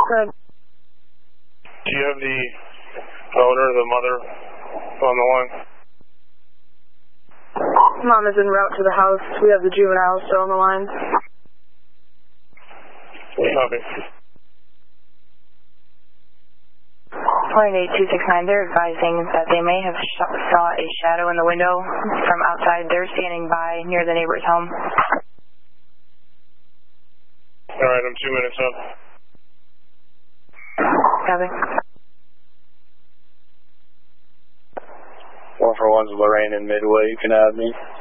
Good. Do you have the owner, the mother, on the line? Mom is en route to the house. We have the juvenile still on the line. Copy. Point 8269, they're advising that they may have saw a shadow in the window from outside. They're standing by near the neighbor's home. Alright, I'm 2 minutes up. Copy. 141's Lorraine and Midway, you can have me.